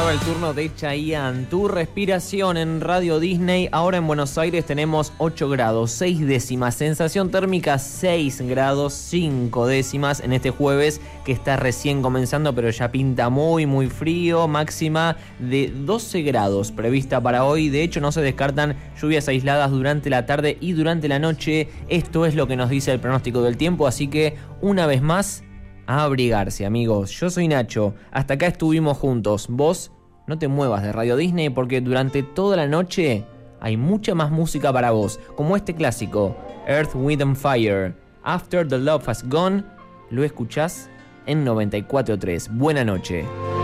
Llegaba el turno de Chayanne, Tu Respiración en Radio Disney. Ahora en Buenos Aires tenemos 8 grados, 6 décimas. Sensación térmica 6 grados, 5 décimas en este jueves que está recién comenzando, pero ya pinta muy frío. Máxima de 12 grados prevista para hoy. De hecho, no se descartan lluvias aisladas durante la tarde y durante la noche. Esto es lo que nos dice el pronóstico del tiempo, así que una vez más, a abrigarse, amigos. Yo soy Nacho, hasta acá estuvimos juntos. Vos no te muevas de Radio Disney porque durante toda la noche hay mucha más música para vos, como este clásico, Earth, Wind and Fire, After the Love Has Gone. Lo escuchás en 94.3. Buena noche.